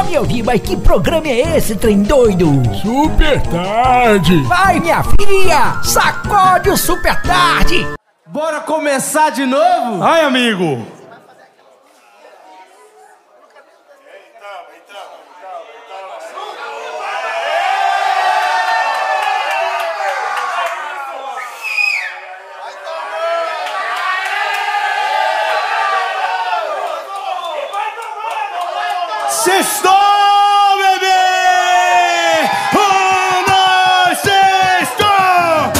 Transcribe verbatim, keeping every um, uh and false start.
Meu filho, mas que programa é esse, trem doido? Super Tarde. Vai, minha filha, sacode o Super Tarde. Bora começar de novo? Ai, amigo. Sextou!